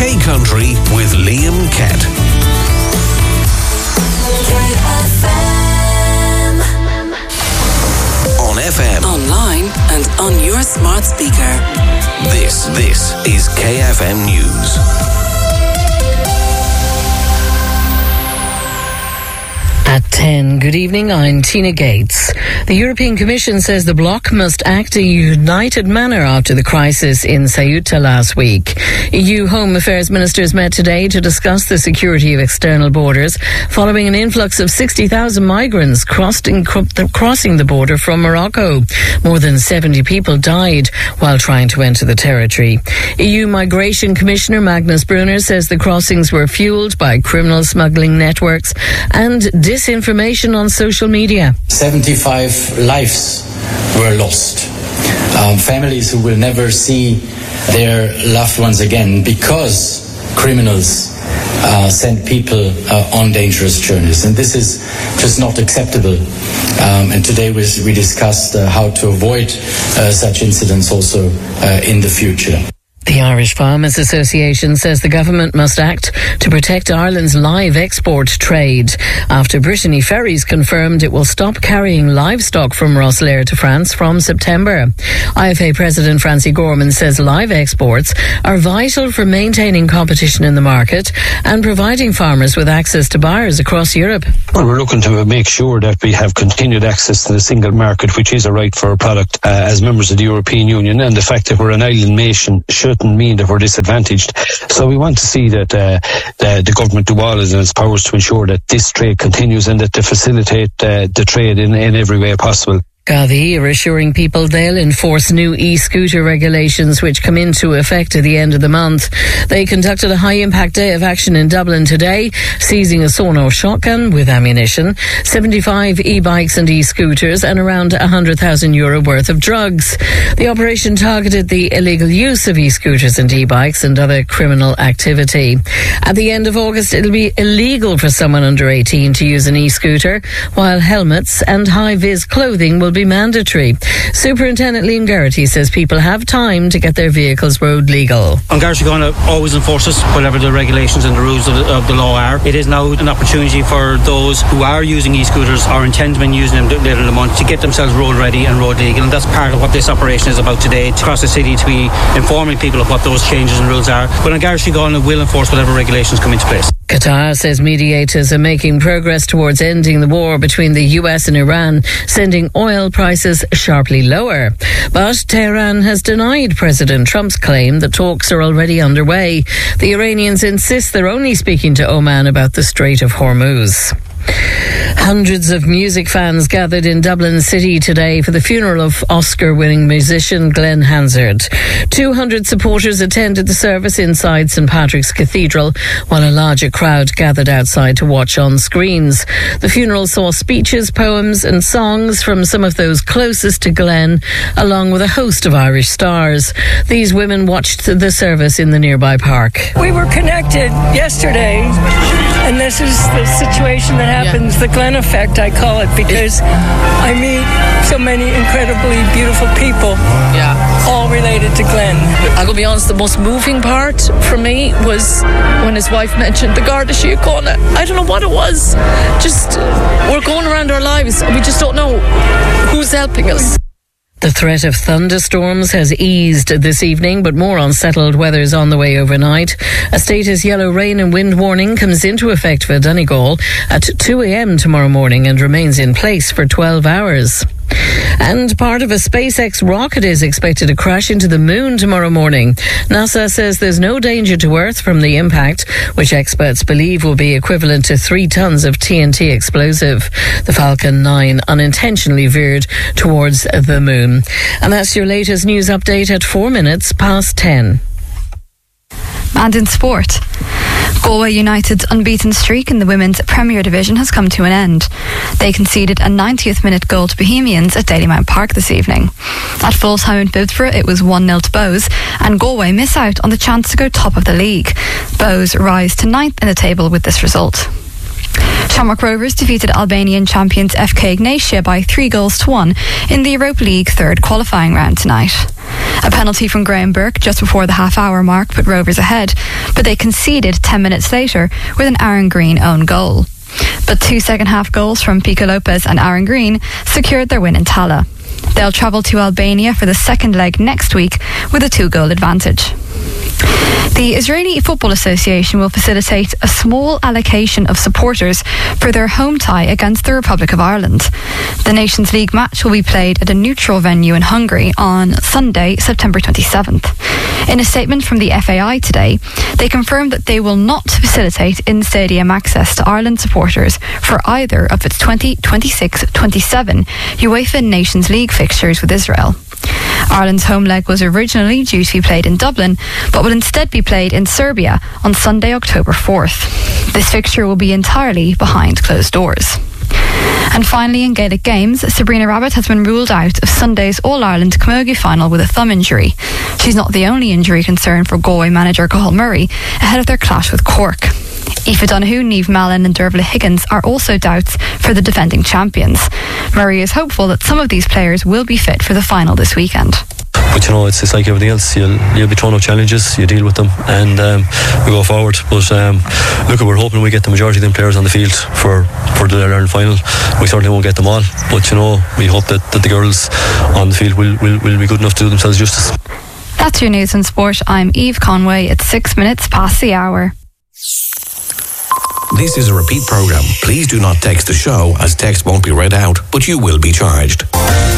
K-Country with Liam Kett. On FM, online and on your smart speaker. This is KFM News. At 10, good evening, I'm Tina Gates. The European Commission says the bloc must act in a united manner after the crisis in Ceuta last week. EU Home Affairs ministers met today to discuss the security of external borders following an influx of 60,000 migrants crossing the border from Morocco. More than 70 people died while trying to enter the territory. EU Migration Commissioner Magnus Brunner says the crossings were fuelled by criminal smuggling networks and disinformation on social media. 75 lives were lost. Families who will never see their loved ones again because criminals send people on dangerous journeys. And this is just not acceptable. And today we discussed how to avoid such incidents also in the future. The Irish Farmers Association says the government must act to protect Ireland's live export trade after Brittany Ferries confirmed it will stop carrying livestock from Rosslare to France from September. IFA President Francie Gorman says live exports are vital for maintaining competition in the market and providing farmers with access to buyers across Europe. Well, we're looking to make sure that we have continued access to the single market, which is a right for a product as members of the European Union, and the fact that we're an island nation shouldn't mean that we're disadvantaged. So we want to see that the government do all in its powers to ensure that this trade continues and that they facilitate the trade in every way possible. Gardaí are assuring people they'll enforce new e-scooter regulations which come into effect at the end of the month. They conducted a high-impact day of action in Dublin today, seizing a sawn-off shotgun with ammunition, 75 e-bikes and e-scooters and around €100,000 worth of drugs. The operation targeted the illegal use of e-scooters and e-bikes and other criminal activity. At the end of August, it'll be illegal for someone under 18 to use an e-scooter, while helmets and high-vis clothing will be mandatory. Superintendent Liam Garrity says people have time to get their vehicles road legal. An Garda Síochána always enforces whatever the regulations and the rules of the law are. It is now an opportunity for those who are using e-scooters or intend to be using them later in the month to get themselves road ready and road legal, and that's part of what this operation is about today, across the city, to be informing people of what those changes and rules are. But An Garda Síochána will enforce whatever regulations come into place. Qatar says mediators are making progress towards ending the war between the US and Iran, sending oil prices sharply lower. But Tehran has denied President Trump's claim that talks are already underway. The Iranians insist they're only speaking to Oman about the Strait of Hormuz. Hundreds of music fans gathered in Dublin City today for the funeral of Oscar-winning musician Glenn Hansard. 200 supporters attended the service inside St Patrick's Cathedral, while a larger crowd gathered outside to watch on screens. The funeral saw speeches, poems and songs from some of those closest to Glenn, along with a host of Irish stars. These women watched the service in the nearby park. We were connected yesterday, and this is the situation that happens, the Glenn effect, I call it, because I meet so many incredibly beautiful people, all related to Glenn. I'm going to be honest, the most moving part for me was when his wife mentioned the Garda Síochána. I don't know what it was. Just, we're going around our lives, we just don't know who's helping us. The threat of thunderstorms has eased this evening, but more unsettled weather is on the way overnight. A status yellow rain and wind warning comes into effect for Donegal at 2 a.m. tomorrow morning and remains in place for 12 hours. And part of a SpaceX rocket is expected to crash into the moon tomorrow morning. NASA says there's no danger to Earth from the impact, which experts believe will be equivalent to 3 tons of TNT explosive. The Falcon 9 unintentionally veered towards the moon. And that's your latest news update at 4 minutes past 10. And in sport, Galway United's unbeaten streak in the Women's Premier Division has come to an end. They conceded a 90th minute goal to Bohemians at Dalymount Park this evening. At full time in Bibsborough, it was 1-0 to Bows, and Galway miss out on the chance to go top of the league. Bows rise to 9th in the table with this result. Shamrock Rovers defeated Albanian champions FK Ignatia by 3-1 in the Europa League third qualifying round tonight. A penalty from Graham Burke just before the half-hour mark put Rovers ahead, but they conceded 10 minutes later with an Aaron Green own goal. But 2 second-half goals from Pico Lopez and Aaron Green secured their win in Tala. They'll travel to Albania for the second leg next week with a 2-goal advantage. The Israeli Football Association will facilitate a small allocation of supporters for their home tie against the Republic of Ireland. The Nations League match will be played at a neutral venue in Hungary on Sunday, September 27th. In a statement from the FAI today, they confirmed that they will not facilitate in-stadium access to Ireland supporters for either of its 2026-27 UEFA Nations League fixtures with Israel. Ireland's home leg was originally due to be played in Dublin, but will instead be played in Serbia on Sunday, October 4th. This fixture will be entirely behind closed doors. And finally, in Gaelic games, Sabrina Rabbit has been ruled out of Sunday's All-Ireland Camogie final with a thumb injury. She's not the only injury concern for Galway manager Cathal Murray ahead of their clash with Cork. Aoife Donoghue, Niamh Mallon and Dervla Higgins are also doubts for the defending champions. Murray is hopeful that some of these players will be fit for the final this weekend. But you know, it's like everything else. You'll be thrown out challenges, you deal with them, and we go forward. But look, we're hoping we get the majority of them players on the field for the Ireland final. We certainly won't get them all, but you know, we hope that the girls on the field will be good enough to do themselves justice. That's your news and sport. I'm Eve Conway. It's 6 minutes past the hour. This is a repeat program. Please do not text the show, as text won't be read out, but you will be charged.